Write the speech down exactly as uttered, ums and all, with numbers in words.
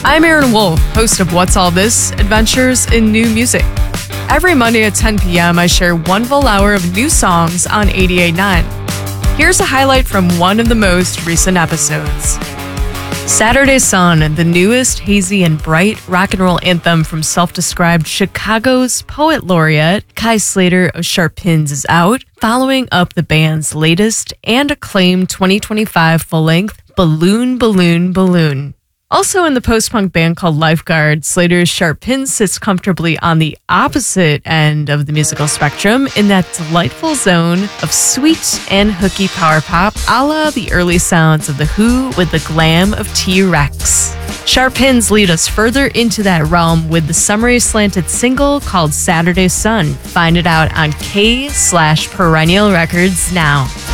I'm Aaron Wolf, host of What's All This? Adventures in New Music. Every Monday at ten p.m., I share one full hour of new songs on eighty-eight point nine. Here's a highlight from one of the most recent episodes. Saturday Sun, the newest, hazy, and bright rock and roll anthem from self-described Chicago's poet laureate Kai Slater of Sharp Pins, is out, following up the band's latest and acclaimed twenty twenty-five full-length Balloon, Balloon, Balloon. Also in the post-punk band called Lifeguard, Slater's Sharp Pins sits comfortably on the opposite end of the musical spectrum in that delightful zone of sweet and hooky power pop, a la the early sounds of The Who with the glam of T-Rex. Sharp Pins lead us further into that realm with the summery slanted single called Saturday Sun. Find it out on K slash Perennial Records now.